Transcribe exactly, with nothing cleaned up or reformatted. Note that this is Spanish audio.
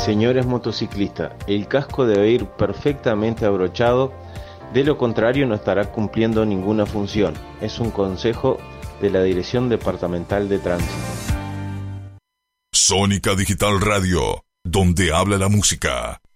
Señores motociclistas, el casco debe ir perfectamente abrochado, de lo contrario no estará cumpliendo ninguna función. Es un consejo de la Dirección Departamental de Tránsito. Sónica Digital Radio, donde habla la música.